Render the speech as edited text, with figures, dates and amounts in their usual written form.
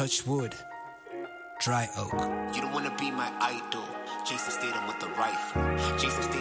touch wood, dry oak. You don't wanna be my idol. Jason Statham with the rifle. Jason Statham.